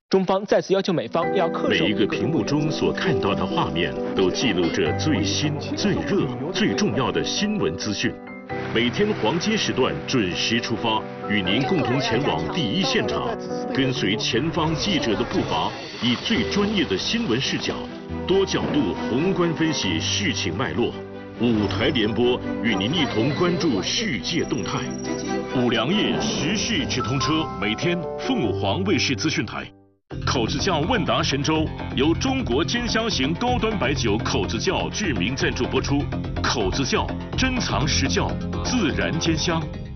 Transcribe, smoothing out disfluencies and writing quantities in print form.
中方再次要求美方要恪守每一个屏幕中所看到的画面，都记录着最新、最热、最重要的新闻资讯。每天黄金时段准时出发，与您共同前往第一现场，跟随前方记者的步伐，以最专业的新闻视角，多角度宏观分析事情脉络。5台联播与您一同关注世界动态。5粮液时事直通车，每天凤凰卫视资讯台。口子窖问答神州由中国兼香型高端白酒口子窖致名赞助播出。口子窖珍藏实窖，自然兼香。